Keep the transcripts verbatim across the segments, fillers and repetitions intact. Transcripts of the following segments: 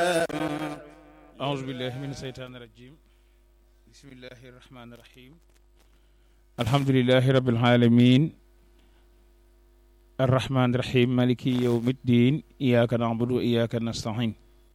أعوذ بالله من الشيطان الرجيم بسم الله الرحمن الرحيم الحمد لله رب العالمين الرحمن الرحيم مالك يوم الدين إياك نعبد وإياك نستعين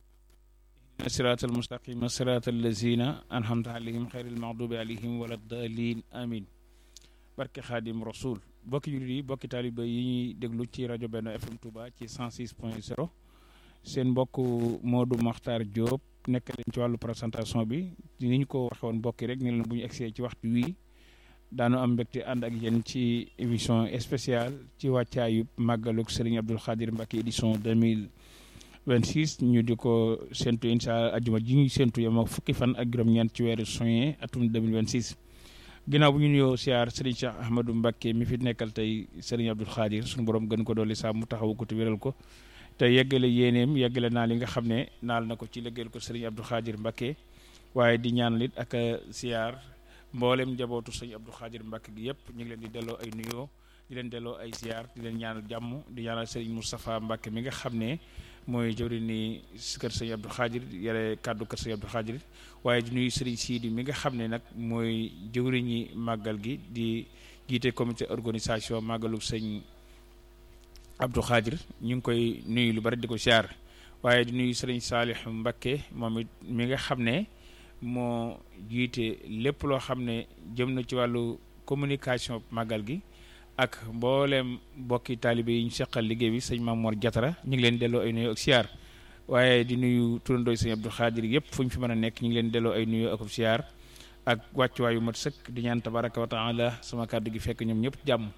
الصراط المستقيم صراط الذين أنعمت عليهم خير المغضوب عليهم ولا الضالين آمين barke Xaadim Rasul bokki jullit yi bokki taaliba yi ñuy déglu ci rajo Benno F M Touba ci cent six point zéro seen mbokk Modou Makhtar Diop nekk leen ci wàllu présentation bi ni ñu ko waxe woon mbokki rek ni leen bu ñu egsee ci waxtu wii daanu am mbégte ànd ak yéen ci émission spéciale ci wàccaayu màggaluk Serigne Abdoul Khadir Mbacké édition deux mille vingt-six ñu di ko séntu incha allah ajuma ji ñuy séntu yem ak fukki fan ak juróom-ñeent ci weeru juin atum deux mille vingt-six ginnaaw bu ñu nuyoo siyaar Serigne Cheikh Ahmadou Mbacké mi fi nekkal tey Serigne Abdoul Khadir suñu borom gën ko dolli saa mu taxawu ko te wéral ko te yeggale yéeneem yeggale naa li nga xam ne naal na ko ci liggéeyal ko Serigne Abdoul Khadir Mbacké waaye di ñaan lit ak siyaar mboolem njabootu Serigne Abdoul Khadir Mbacké gi yëpp ñu ngi leen di delloo ay nuyoo di leen delloo ay siyaar di leen ñaanal jàmm di ñaanal Serigne Moustapha Mbacké mi nga xam ne mooy jëwri ni kër Serigne Abdoul Khadir yore kàddu kër Serigne Abdoul Khadir waaye di nuyu Serigne Sidi mi nga xam ne nag mooy jëwri ñi màggal gi di jiite comité organisation màggalu Serigne Abdoul Khadir ñu ngi koy nuyu lu bari di ko siyaar waaye di nuyu Serigne Salih Mbacké moom it mi nga xam ne moo jiite lépp loo xam ne jëm na ci wàllu communication màggal gi ak mboolem mbokki taalibe yi ñu seqal liggéey bi sëñ Mamour Diatara ñu ngi leen delloo ay nuyoo ak siyaar waaye di nuyu turandooy sëñ Abdoul Khadir yëpp fu ñu fi mën a nekk ñu ngi leen delloo ay nuyoo ak siyaar ak wàccuwaayu mat sëkk di ñaan tabaraka wa taala sama kàddu gi fekk ñoom ñëpp jàmm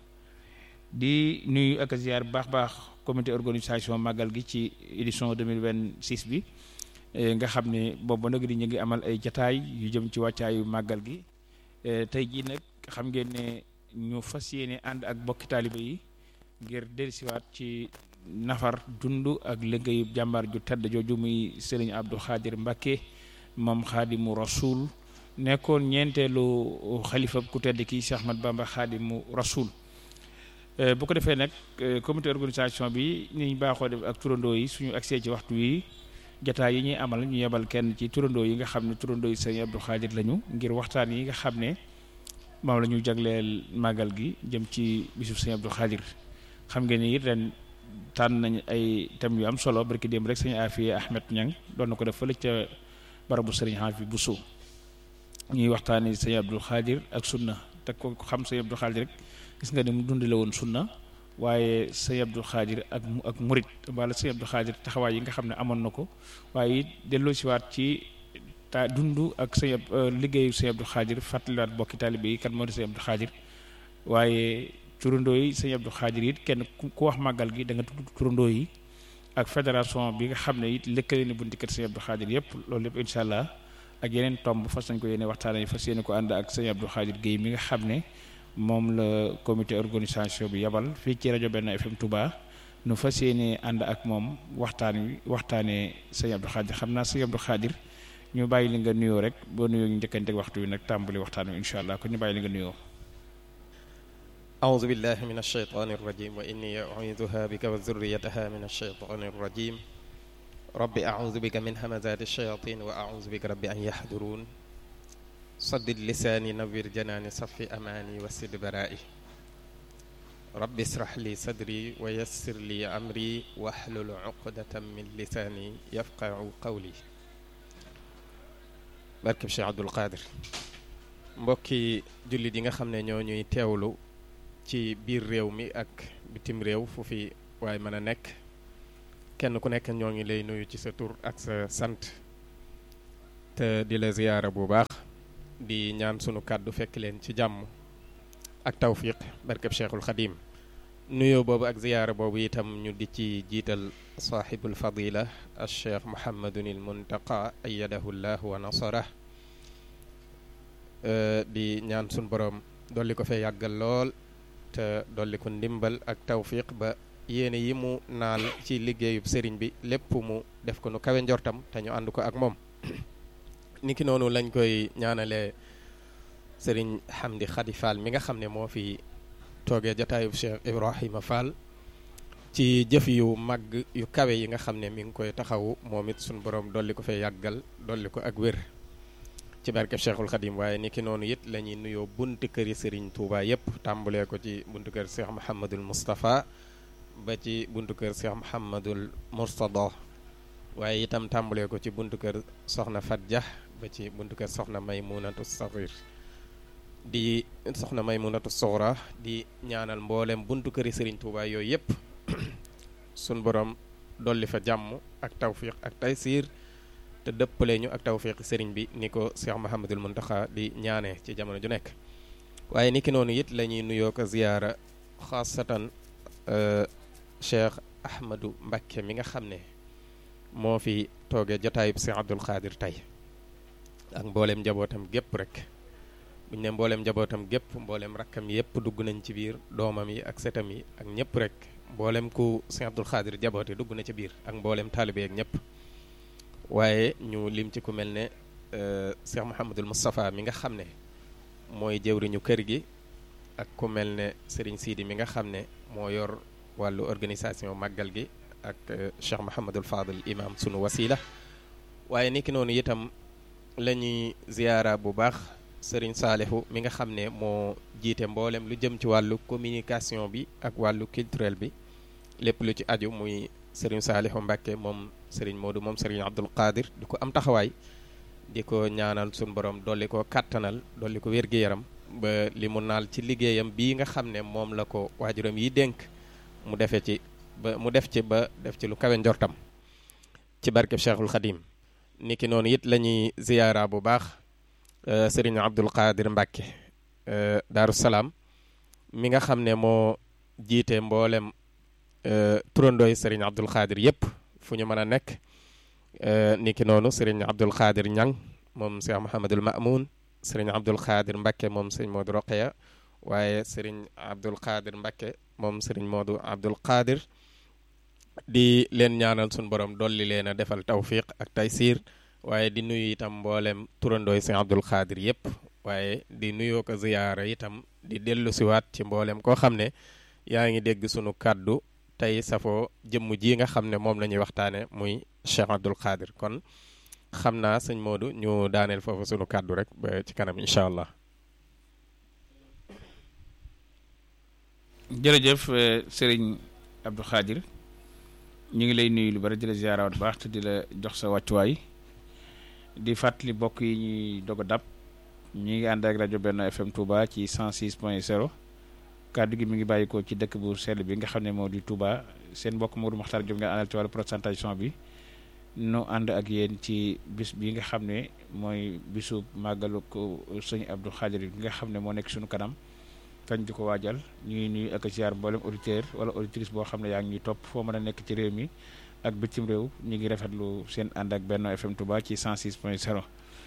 di nuyu ak ziar baax baax comité organisation màggal gi ci édition deux mille vingt-six bi nga xam ne boobu nag di ñu ngi amal ay jataay yu jëm ci wàccaayu màggal gi tey jii nag xam ngeen ne ñu fas yéene ànd ak bokki taaliba yi ngir dellusiwaat ci nafar dund ak liggéeyu jàmbaar ju tedd jooju muy Serigne Abdoul Khadir Mbacké moom Khadimu Rasul nekkoon ñeenteelu xalifa ku tedd kii Cheikh Ahmad Bamba Khadimu Rasul bu ko defee nag comité organisation bi ni ñu baaxoo def ak turandoo yi suñu accès ci waxtu wi jataay yi ñuy amal ñu yebal kenn ci turandoo yi nga xam ne turandoo yi Serigne Abdoul Khadir lañu ngir waxtaan yi nga xam ne moom la ñu jagleel màggal gi jëm ci bisu Serigne Abdoul Khadir xam ngeen ni it ren tànn nañ ay thèmes yu am solo barki démb rek Serigne Afia Ahmed Niang doon na ko def fële ca barabu Serigne Hafi Bousso ñuy waxtaani Serigne Abdoul Khadir ak sunna te ko xam Serigne Abdoul Khadir rek gis nga ni mu dundale woon sunna waaye Serigne Abdoul Khadir ak ak murit wala Serigne Abdoul Khadir taxawaay yi nga xam ne amoon na ko waaye it delloo siwaat ci ta dund ak Serigne liggéeyu Serigne Abdoul Khadir fàttaliwaat bokki taalibe yi kan moo di Serigne Abdoul Khadir waaye turandoo yi Serigne Abdoul Khadir it kenn ku wax màggal gi da nga tudd turandoo yi ak fédération bi nga xam ne it lëkkale ni bunti kër Serigne Abdoul Khadir yëpp loolu yëpp incha allah ak yeneen tomb fas nañ ko yéene waxtaanee fas yéene ko ànd ak Serigne Abdoul Khadir Guèye mi nga xam ne moom la comité organisation bi yabal fii ci rajo Benno F M Touba nu fas yéene ànd ak moom waxtaan wi waxtaanee Serigne Abdoul Khadir xam naa Serigne Abdoul Khadir ñu bàyyi li nga nuyoo rek boo nuyoo ñu njëkkante waxtu wi nag tàmbali waxtaan wi incha allah kon ñu bàyyi li nga nuyoo. أعوذ بالله من الشيطان الرجيم وإني أعيذها بك وذريتها من الشيطان الرجيم رب أعوذ بك من همزات الشياطين وأعوذ بك رب أن يحضرون صدد لساني نوّر جناني صفي أماني وسد برائي رب اشرح لي صدري ويسر لي أمري واحلل عقدة من لساني يفقه قولي barkeb Cheikh Abdoul Khadir mbokki jullit yi nga xam ne ñoo ñuy teewlu ci biir réew mi ak bitim réew fu fi waaye mën a nekk kenn ku nekk ñoo ngi lay nuyu ci sa tur ak sa sant te di la ziyaara bu baax di ñaan sunu kàddu fekk leen ci jàmm ak tawfiq barkeb Cheikhul Khadim nuyoo boobu ak ziyaara boobu itam ñu di ci jiital saaxibul fadila al cheikh Muhammadunil Muntaqa ayyadahu llah wa nasarah di ñaan sunu borom dolli ko fee yàggal lool te dolli ko ndimbal ak tawfiq ba yéene yi mu naal ci liggéeyub sëriñ bi lépp mu def ko nu kawe njortam te ñu ànd ko ak moom niki noonu lañ koy ñaanalee sëriñ Hamdi Khady Fall mi nga xam ne moo fi toogee jataayub Cheikh Ibrahima Fall ci jëf yu màgg yu kawe yi nga xam ne mi ngi koy taxawu moom it suñu borom dolli ko fee yàggal dolli ko ak wér ci barkeb Cheikhul Khadim. waaye ni ki noonu it la ñuy nuyoo buntu këri Serigne Touba yëpp tàmbalee ko ci buntu kër Cheikh Mouhamadul Moustapha ba ci buntu kër Cheikh Mouhamadul Mourtada waaye itam tàmbalee ko ci buntu kër Soxna Fadja ba ci buntu kër Soxna Maymunatu Saghir di Soxna Maymunatu Soghra di ñaanal mboolem buntu këri Serigne Touba yooyu yëpp sun borom dolli fa jàmm ak tawfiq ak taysiir te dëppale ñu ak tawfiq sëriñ bi ni ko Cheikh Mouhamadul Muntaxa di ñaanee ci jamono ju nekk. waaye ni ki noonu it la ñuy nuyoo ko ziyaara xaasatan Cheikh Ahmadou Mbacké mi nga xam ne moo fi toogee jotaayub Cheikh Abdoul Khadir tey ak mbooleem njabootam gépp rek buñ ne mbooleem njabootam gépp mbooleem rakkam yépp dugg nañ ci biir doomam yi ak setam yi ak ñëpp rek mboolem ku Cheikh Abdoul Khadir jaboote dugg na ci biir ak mboolem taalibe ak ñëpp. waaye ñu lim ci ku mel ne Cheikh Mouhamadul Moustapha mi nga xam ne mooy jëwriñu kër gi ak ku mel ne Serigne Sidi mi nga xam ne moo yor wàllu organisation màggal gi ak Cheikh Mouhamadul Fadil imam sunu wasila. waaye niki noonu itam la ñuy ziyaara bu baax Serigne Saalihu mi nga xam ne moo jiite mboolem lu jëm ci wàllu communication bi ak wàllu culturel bi lépp lu ci aju muy Serigne Saalihu Mbacké moom Serigne Modou moom Serigne Abdoul Qadir di ko am taxawaay di ko ñaanal suñu borom dolli ko kattanal dolli ko wér-gu-yaram ba li mu naal ci liggéeyam bii nga xam ne moom la ko waajuram yi dénk mu defe ci ba mu def ci ba def ci lu kawe njortam ci barkeb Cheikhul Khadim. niki noonu it la ñuy ziyaara bu baax Serigne Abdoul Qadir Mbacké Daaru Salaam mi nga xam ne moo jiite mboolem turandooy Serigne Abdoul Khadir yëpp fu ñu mën a nekk niki noonu Serigne Abdoul Khadir Ñang moom Cheikh Mouhamadul Mamoun Serigne Abdoul Khadir Mbacké moom Serigne Modou Roqeya waaye Serigne Abdoul Khadir Mbacké moom Serigne Modou Abdoul Khadir di leen ñaanal suñu borom dolli leen a defal tawfiq ak taysiir waaye di nuyu itam mboolem turandooy Serigne Abdoul Khadir yëpp waaye di nuyoo ko ziyaara itam di dellu siwaat ci mboolem koo xam ne yaa ngi dégg sunu kàddu tey safoo jëmm ji nga xam ne moom la ñuy waxtaane muy Cheikh Abdoul Khadir. kon xam naa sëñ Modou ñu daaneel foofu sunu kàddu rek ba ci kanam incha allah. jërëjëf Serigne Abdoul Khadir ñu ngi lay nuyu lu bari di la ziyaara bu baax te di la jox sa wàccuwaay di fàttali bokk yi ñuy dog a dab ñi ngi ànd ak rajo Benno F M Touba ci cent six point zéro kàddu gi mi ngi bàyyi ko ci dëkk bu sell bi nga xam ne moo di Touba seen mbokk Modou Makhtar Diop nga àndal ci wàllu présentation bi nu ànd ak yéen ci bis bi nga xam ne mooy bisu màggalu ko sëñ Abdoul Khadir bi nga xam ne moo nekk suñu kanam kañ di ko waajal ñuy nuyu ak ziar mboolem auditeur wala auditrice boo xam ne yaa ngi ñuy topp foo mën a nekk ci réew mi ak bitim réew ñu ngi rafetlu seen ànd ak Benno F M Touba ci cent six point zéro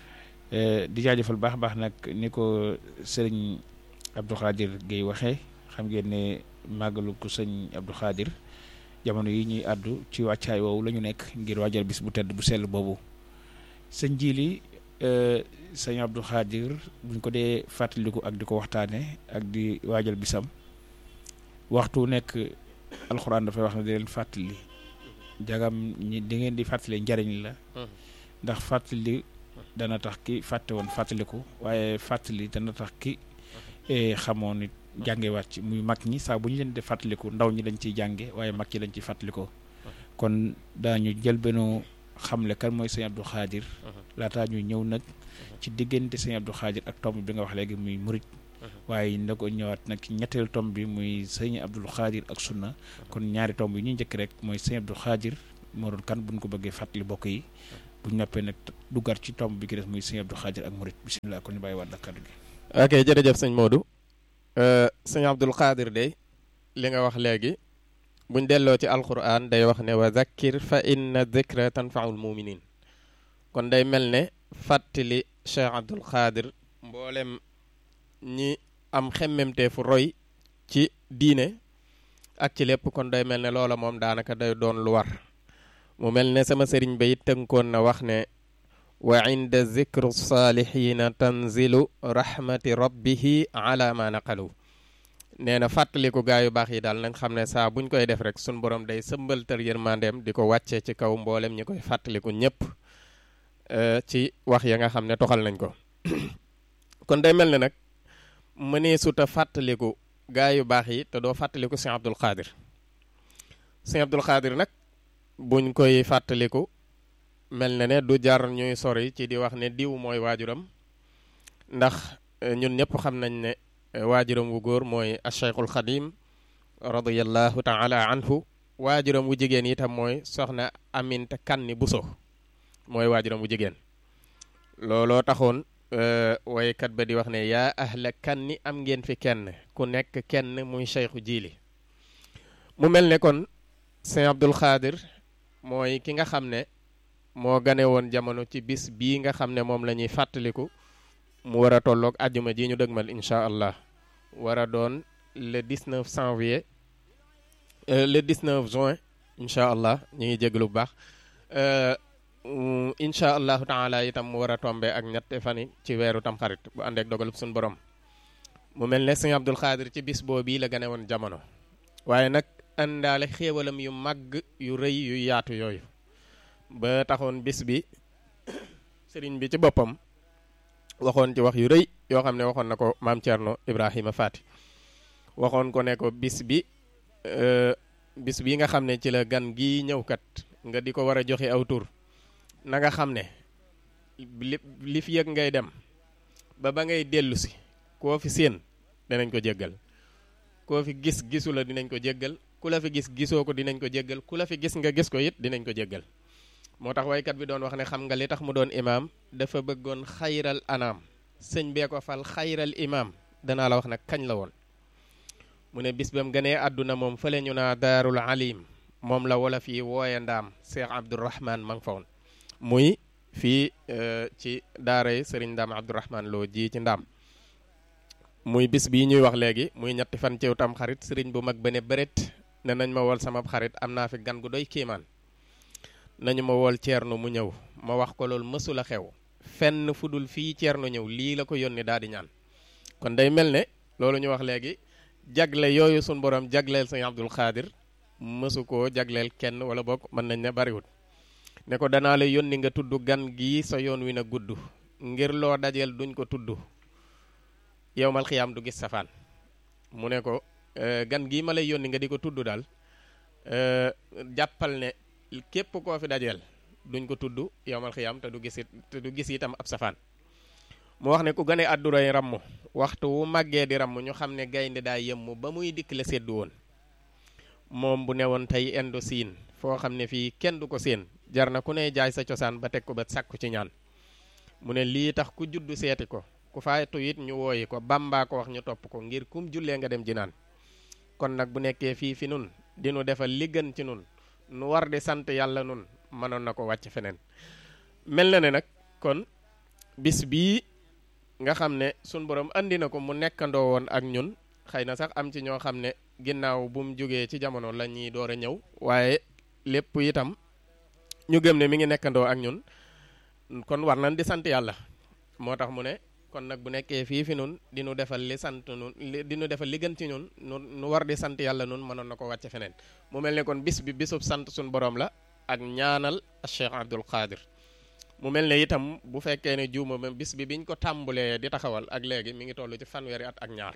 di jaajëfal baax baax nag ni ko sëriñ Abdoul Khadir Gueye waxee xam ngeen ne màggalu ko sëñ Abdoul Khadir jamono yi ñuy àddu ci wàccaay woowu la ñu nekk ngir waajal bis bu tedd bu sell boobu sëñ Jili sëñ Abdoul Khadir buñ ko dee fàttaliku ak di ko waxtaane ak di waajal bisam waxtu nekk alxuraan dafay wax ne di leen fàttali jagam ñi di ngeen di fàttali njariñ la ndax fàttali dana tax ki fàtte woon fàttaliku waaye fàttali dana tax ki xamoon nit jàngewaat ci muy mag ñi saa bu ñu leen di fàttaliku ndaw ñi lañ ciy jànge waaye mag ñi lañ ciy fàttalikoo kon daañu jël benn xamle kan mooy sëñ Abdoul Khadir laataa ñu ñëw nag ci diggante sëñ Abdoul Khadir ak tomb bi nga wax léegi muy murit waaye nda ko ñëwaat nag ci ñetteelu tomb bi muy sëñ Abdoul Khadir ak sunna kon ñaari tomb yi ñuy njëkk rek mooy sëñ Abdoul Khadir moo doon kan buñ ko bëggee fàttali bokk yi buñ noppee nag duggaat ci tomb bi ki des muy sëñ Abdoul Khadir ak murit bisimilah kon ñu bàyyi waat la kàddu gi. ok jërëjëf sëñ Modou sëñ Abdoul Khadir de li nga wax léegi buñ delloo ci alquran day wax ne wa zakkir fa inna dhikra tanfaul muminin kon day mel ne fàttali Cheikh Abdoul Khadir mboolem ñi am xemmemte fu roy ci diine ak ci lépp kon day mel ne loola moom daanaka day doon lu war mu mel ne sama sëriñ ba it tënkoon na wax ne wa inda zikru salihina tanzilu rahmati rabbihi ala ma naqalu nee na fàttaliku gaa yu baax yi daal nañ xam ne saa buñ koy def rek sun borom day sëmbaltal yërmandeem di ko wàccee ci kaw mboolem ñi koy fàttaliku ñëpp ci wax ya nga xam ne toxal nañ ko kon day mel ne nag mënee suta fàttaliku gaa yu baax yi te doo fàttaliku Sëñ Abdul Xaadir Sëñ Abdul Xaadir nag buñ koy fàttaliku mel na ne du jar ñuy sori ci di wax ne diw mooy waajuram ndax ñun ñëpp xam nañ ne waajuram wu góor mooy Cheikhul Xadim radiyallahu taala anhu waajuram wu jigéen itam mooy soxna Aminta Kanni Buso mooy waajuram wu jigéen looloo taxoon waykat ba di wax ne yaa ahla kanni am ngeen fi kenn ku nekk kenn muy Cheikhu Jiili mu mel ne kon Sëñ Abdul Xaadir mooy ki nga xam ne moo gane woon jamono ci bis bii nga xam ne moom la ñuy fàttaliku mu war a tolloog àjjuma ji ñu dëgmal incha allah war a doon le dix-neuf janvier le dix-neuf juin incha allah ñu ngi jégalu bu baax incha allahu taala itam mu war a tombe ak ñetti fan yi ci weeru tamxarit bu àndeek dogalub suñu borom mu mel ne Sëñ Abdul Xaadir ci bis boo bii la gane woon jamono waaye nag àndaale xéewalam yu màgg yu rëy yu yaatu yooyu ba taxoon bis bi sëriñ bi ci boppam waxoon ci wax yu rëy yoo xam ne waxoon na ko maam Thierno Ibrahima Faty waxoon ko ne ko bis bi bis bi nga xam ne ci la gan gii ñëw kat nga di ko war a joxe aw tur na nga xam ne li li fi yëg ngay dem ba ba ngay dellu si koo fi séen dinañ ko jéggal koo fi gis gisu la dinañ ko jéggal ku la fi gis gisoo ko dinañ ko jéggal ku la fi gis nga gis ko it dinañ ko jéggal moo tax waykat bi doon wax ne xam nga li tax mu doon imaam dafa bëggoon xayral anaam sëñ bee ko fal xayral imaam danaa la wax nag kañ la woon mu ne bis bam gënee àdduna moom fële ñu naa daarul alim moom la wala fii wooye ndaam Cheikh Abdourahman ma nga fa woon muy fii ci daaray sëriñ ndaam Abdourahman loo ji ci ndaam muy bis bii ñuy wax léegi muy ñetti fan ciw tam xarit sëriñ bu mag ba ne bëret ne nañ ma wol sama xarit am naa fi gan gu doy kiimaan nañu ma wool Ceerno mu ñëw ma wax ko loolu mësul a xew fenn fu dul fii Ceerno ñëw lii la ko yónni daal di ñaan kon day mel ne loolu ñu wax léegi jagle yooyu sun borom jagleel Sëñ Abdul Xaadir mësu koo jagleel kenn wala bokk mën nañ ne bariwut ne ko danaa la yónni nga tudd gan gii sa yoon wi na gudd ngir loo dajeel duñ ko tudd yowmal xiyaam du gis safaan mu ne ko gan gii ma lay yónni nga di ko tudd daal jàppal ne képp koo fi dajeel duñ ko tudd yowmal xiyaam te du gis it te du gis itam ab safaan mu wax ne ku gane àdduray ramm waxtu wu màggee di ramm ñu xam ne gaynde daa yëmm ba muy dikk la seddu woon moom bu newoon tey endo siin foo xam ne fii kenn du ko séen jar na ku ne jaay sa cosaan ba teg ko ba sàkku ci ñaan mu ne lii tax ku juddu seeti ko ku faatu it ñu wooyi ko bàmbaa ko wax ñu topp ko ngir kum jullee nga dem jinaan kon nag bu nekkee fii fi nun dinu defal li gën ci nun nu war di sant yàlla nun mënoon na ko wàcc feneen mel na ne nag kon bis bii nga xam ne sun borom andi na ko mu nekkandoo woon ak ñun xëy na sax am ci ñoo xam ne ginnaaw bu mu jógee ci jamono la ñuy door a ñëw waaye lépp itam ñu gëm ne mi ngi nekkandoo ak ñun kon war nañ di sant yàlla moo tax mu ne kon nag bu nekkee fii fi nun di nu defal li sant nun di nu defal li gën ci ñun nu nu war di sant yàlla nun mënoon na ko wàcce feneen mu mel ne kon bis bi bisub sant suñ borom la ak ñaanal Cheikh Abdul Xaadir mu mel ne itam bu fekkee ne juuma même bis bi biñ ko tàmbulee di taxawal ak léegi mi ngi toll ci fanweeri at ak ñaar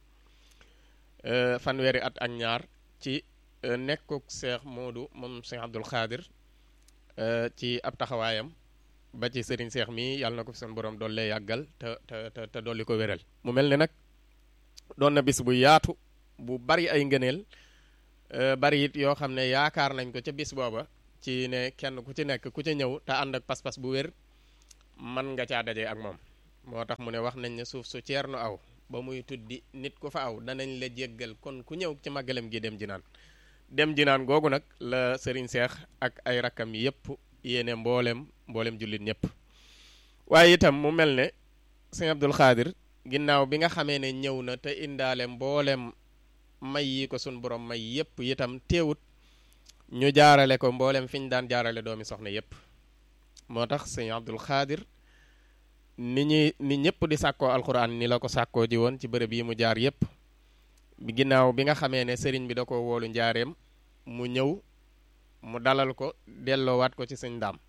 fanweeri at ak ñaar ci nekkuk Cheikh Modou moom Cheikh Abdul Xaadir ci ab taxawaayam ba ci sëriñ Cheikh mi yàlla na ko fi seen borom doole yàggal te te te dolli ko wéral mu mel ne nag doon na bis bu yaatu bu bari ay ngëneel bari it yoo xam ne yaakaar nañ ko ca bis booba ci ne kenn ku ci nekk ku ci ñëw te ànd ak pas-pas bu wér man nga caa daje ak moom moo tax mu ne wax nañ ne suuf su Ceerno aw ba muy tuddi nit ku fa aw danañ la jéggal kon ku ñëw ci màggalam gi dem jinaan dem jinaan googu nag la sëriñ Cheikh ak ay rakkam yépp yéene mboolem mboolem jullit ñëpp waaye itam mu mel ne sëñ Abdul Xaadir ginnaaw bi nga xamee ne ñëw na te indaale mboolem may yi ko sun borom may yépp itam teewut ñu jaarale ko mboolem fi ñu daan jaarale doomi soxna yépp moo tax sëñ Abdul Xaadir ni ñuy ni ñëpp di sàkkoo alxuraan ni la ko sàkkoo ji woon ci bërëb yi mu jaar yépp bi ginnaaw bi nga xamee ne sëriñ bi da ko woolu njaareem mu ñëw mu dalal ko delloowaat ko ci sëñ Ndaam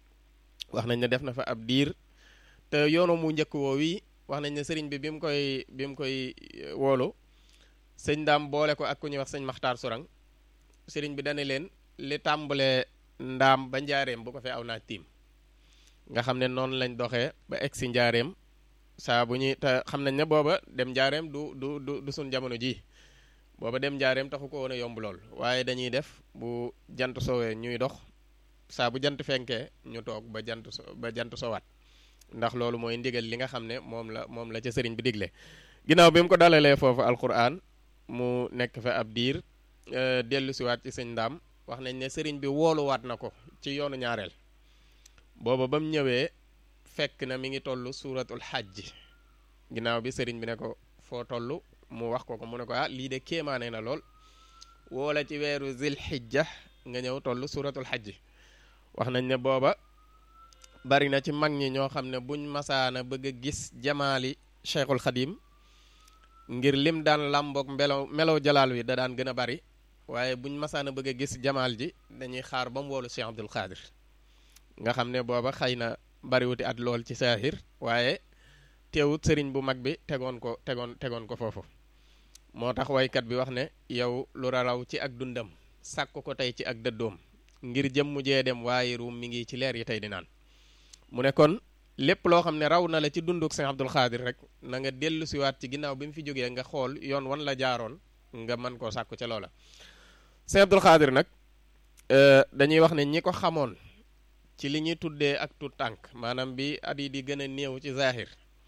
wax nañ ne def na fa ab diir te yoonu mu njëkk woo wi wax nañ ne sëriñ bi bi mu koy bi mu koy woolu sëñ Ndaam boole ko ak ku ñuy wax sëñ Maxtaar Surang sëriñ bi dane leen li tàmbalee Ndaam ba njaareem bu ko fee aw naa tiim nga xam ne noonu lañ doxee ba egg si njaareem saa bu ñuy te xam nañ ne booba dem njaareem du du du du suñ jamono ji booba dem njaareem taxu ko woon a yomb lool waaye dañuy def bu jant soowee ñuy dox saa bu jant fenkee ñu toog ba jant so ba jant sowaat ndax loolu mooy ndigal li nga xam ne moom la moom la ca sëriñ bi digle ginnaaw bi mu ko dalalee foofu alquran mu nekk fa ab diir dellu siwaat ci sëñ Ndaam wax nañ ne sëriñ bi wooluwaat na ko ci yoonu ñaareel booba ba mu ñëwee fekk na mi ngi toll suuratul xajj ginnaaw bi sëriñ bi ne ko foo toll mu wax ko ko mu ne ko ah lii de kéemaane na lool woola ci weeru zil xijja nga ñëw toll suuratul xajj wax nañ ne booba bari na ci mag ñi ñoo xam ne buñ masaana bëgg a gis jamaali cheikhul xadim ngir lim daan làmboog melo melow jalaal wi da daan gën a bari waaye buñ masaana bëgg a gis jamaal ji dañuy xaar ba mu woolu Cheikh Abdul Xaadir nga xam ne booba xëy na bariwuti at lool ci saahir waaye teewut sëriñ bu mag bi tegoon ko tegoon tegoon ko foofu moo tax waykat bi wax ne yow lu raraw ci ak dundam sàkk ko tey ci ak dëddoom ngir jëm mu jee dem waaye ruum mi ngi ci leer yi tey di naan mu ne kon lépp loo xam ne raw na la ci dunduk Sëñ Abdul Xaadir rek na nga dellu siwaat ci ginnaaw bi mu fi jógee nga xool yoon wan la jaaroon nga mën koo sàkku ca loola Sëñ Abdul Xaadir nag dañuy wax ne ñi ko xamoon ci li ñuy tuddee ak tut tànk maanaam bi at yi di gën a néew ci zahir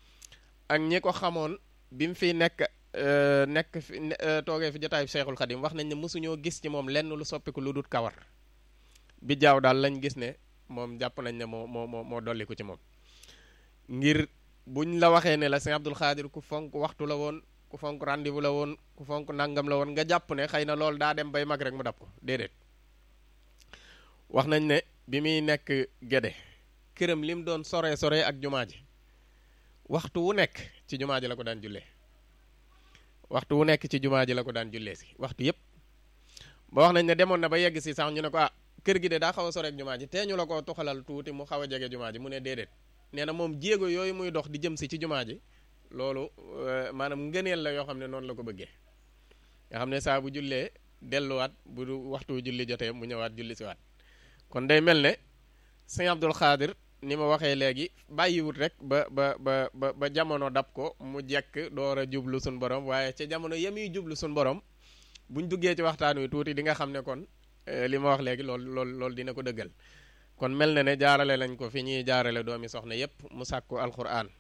ak ñi ko xamoon bi mu fi nekk nekk fi toogee fi jotaayu Cheikhul Khadim wax nañ ne mosuñoo gis ci moom lenn lu soppiku lu dut kawar bi jaaw daal lañ gis ne moom jàpp nañ ne moo moo moo moo dolliku ci moom ngir buñ la waxee ne la Sëñ Abdul Xaadir ku fonk waxtu la woon ku fonk rendez-vous la woon ku fonk nangam la woon nga jàpp ne xëy na loolu daa dem bay mag rek mu dab ko déedéet wax nañ ne bi muy nekk Gédé këram lim doon sore sore ak jumaa ji waxtu wu nekk ci jumaa ji la ko daan jullee waxtu wu nekk ci jumaa ji la ko daan jullee si waxtu yëpp ba wax nañ ne demoon na ba yegg si sax ñu ne ko ah kër gi de daa xaw a sore ak jumaa ji tee ñu la ko tuxalal tuuti mu xaw a jege jumaa ji mu ne déedéet nee na moom jéego yooyu muy dox di jëm si ci jumaa ji loolu maanaam ngëneel la yoo xam ne noonu la ko bëggee nga xam ne saa bu jullee delluwaat bu waxtu julli jotee mu ñëwaat julli si waat kon day mel ne Sëñ Abdul Xaadir ni ma waxee léegi bàyyiwut rek ba ba ba ba ba jamono dab ko mu jekk door a jublu suñ borom waaye ca jamono yemi jublu suñ borom buñ duggee ci waxtaan wi tuuti di nga xam ne kon li ma wax léegi loolu loolu loolu dina ko dëggal kon mel na ne jaarale lañ ko fi ñuy jaarale doomi soxna yépp mu sàkku alquran